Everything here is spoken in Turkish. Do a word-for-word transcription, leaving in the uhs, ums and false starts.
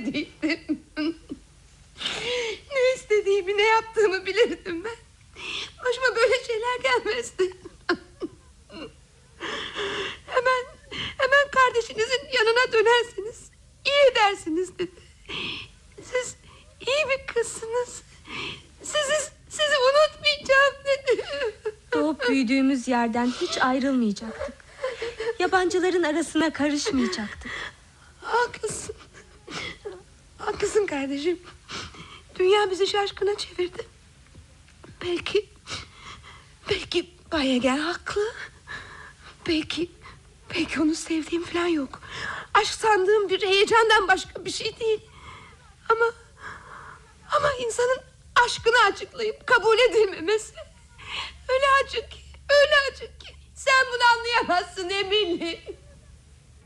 değildim. Ne istediğimi, ne yaptığımı bilirdim ben. Başıma böyle şeyler gelmezdi. Hemen Hemen kardeşinizin yanına dönersiniz, iyi edersiniz dedi. Siz iyi bir kızsınız. Sizi, sizi unutmayacağım dedi. Doğup büyüdüğümüz yerden hiç ayrılmayacaktık. Yabancıların arasına karışmayacaktık. Haklısın. Haklısın kardeşim. Dünya bizi şaşkına çevirdi. Belki Belki Bay Eger haklı. Belki Belki onu sevdiğim falan yok. Aşk sandığım bir heyecandan başka bir şey değil. Ama Ama insanın aşkını açıklayıp kabul edilmemesi öyle acı ki, öyle acı ki. Sen bunu anlayamazsın Emily.